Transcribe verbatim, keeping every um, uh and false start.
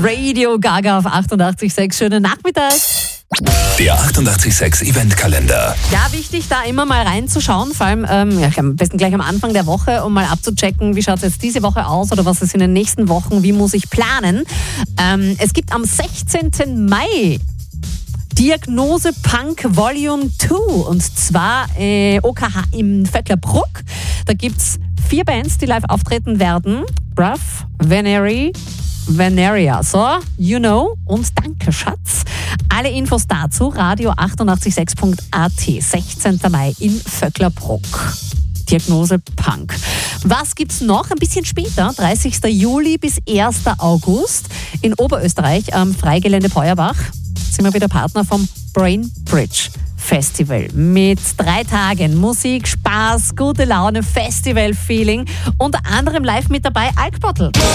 Radio Gaga auf achtundachtzig Komma sechs. Schönen Nachmittag. Der achtundachtzig Komma sechs Eventkalender. Ja, wichtig, da immer mal reinzuschauen, vor allem ähm, ja, am besten gleich am Anfang der Woche, um mal abzuchecken, wie schaut es jetzt diese Woche aus oder was ist in den nächsten Wochen, wie muss ich planen. Ähm, es gibt am sechzehnten Mai Diagnose Punk Volume zwei und zwar äh, O K H im Vöcklerbruck. Da gibt es vier Bands, die live auftreten werden. Bruff, Venery, Veneria, so, you know, und danke, Schatz. Alle Infos dazu, radio achtundachtzig Komma sechs Punkt a t, sechzehnten Mai in Vöcklerbruck. Diagnose Punk. Was gibt's noch? Ein bisschen später, dreißigsten Juli bis ersten August in Oberösterreich am Freigelände Feuerbach. Sind wir wieder Partner vom Brain Bridge Festival mit drei Tagen Musik, Spaß, gute Laune, Festival-Feeling. Unter anderem live mit dabei Alkbottel.